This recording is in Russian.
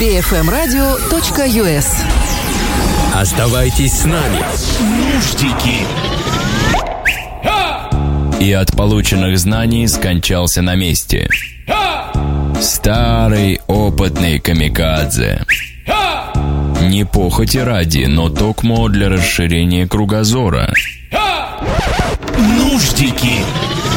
bfmradio.us. Оставайтесь с нами. Нуждики. И от полученных знаний скончался на месте. Старый опытный камикадзе. Не похоти ради, но токмо для расширения кругозора. Нуждики.